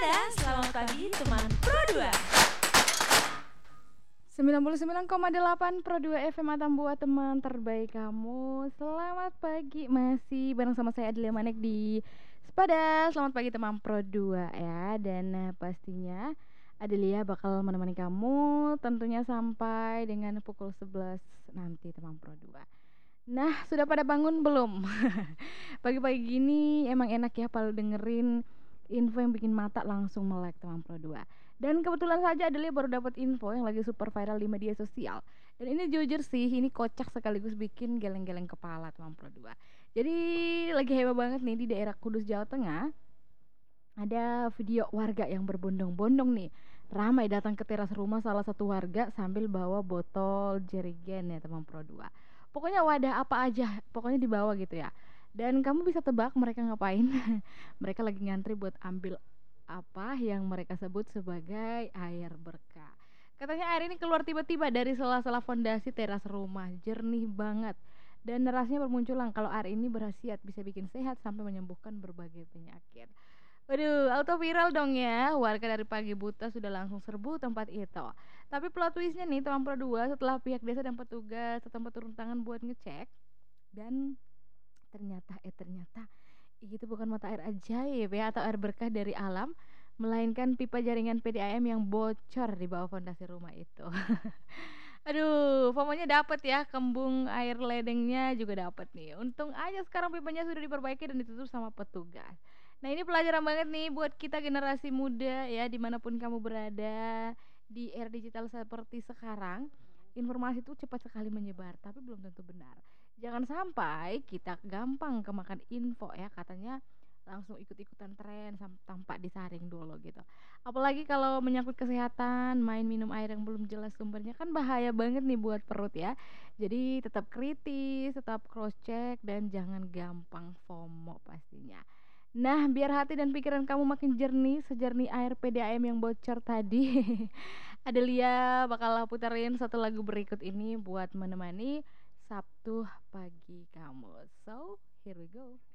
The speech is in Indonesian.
Sepada, selamat pagi teman Pro 2. 99,8 Pro 2 FM Atambua, teman terbaik kamu. Selamat pagi, masih bareng sama saya Adelia Manek di Sepada. Selamat pagi teman Pro 2 ya. Dan pastinya Adelia bakal menemani kamu tentunya sampai dengan pukul 11 nanti teman Pro 2. Nah, sudah pada bangun belum? Pagi-pagi gini emang enak ya kalau dengerin info yang bikin mata langsung melek teman Pro 2. Dan kebetulan saja Adelia baru dapat info yang lagi super viral di media sosial. Dan ini jujur sih, ini kocak sekaligus bikin geleng-geleng kepala teman Pro 2. Jadi lagi heboh banget nih di daerah Kudus, Jawa Tengah. Ada video warga yang berbondong-bondong nih, ramai datang ke teras rumah salah satu warga sambil bawa botol jerigen ya teman Pro 2. Pokoknya wadah apa aja, pokoknya dibawa gitu ya. Dan kamu bisa tebak mereka ngapain? Mereka lagi ngantri buat ambil apa yang mereka sebut sebagai air berkah. Katanya air ini keluar tiba-tiba dari sela-sela fondasi teras rumah, jernih banget. Dan narasinya bermunculan kalau air ini berkhasiat bisa bikin sehat sampai menyembuhkan berbagai penyakit. Waduh, auto viral dong ya. Warga dari pagi buta sudah langsung serbu tempat itu. Tapi plot twistnya nih, teman Pro 2, setelah pihak desa dan petugas setempat turun tangan buat ngecek, dan ternyata itu bukan mata air ajaib ya atau air berkah dari alam, melainkan pipa jaringan PDAM yang bocor di bawah fondasi rumah itu. Aduh, FOMO-nya dapet ya, kembung air ledengnya juga dapet nih. Untung aja sekarang pipanya sudah diperbaiki dan ditutup sama petugas. Nah, ini pelajaran banget nih buat kita generasi muda ya, dimanapun kamu berada di era digital seperti sekarang. Informasi itu cepat sekali menyebar, tapi belum tentu benar. Jangan sampai kita gampang kemakan info ya, katanya langsung ikut-ikutan tren tanpa disaring dulu gitu. Apalagi kalau menyangkut kesehatan, main minum air yang belum jelas sumbernya kan bahaya banget nih buat perut ya. Jadi tetap kritis, tetap cross check dan jangan gampang FOMO pastinya. Nah, biar hati dan pikiran kamu makin jernih, sejernih air PDAM yang bocor tadi. Adelia bakal puterin satu lagu berikut ini buat menemani Sabtu pagi kamu. So, here we go.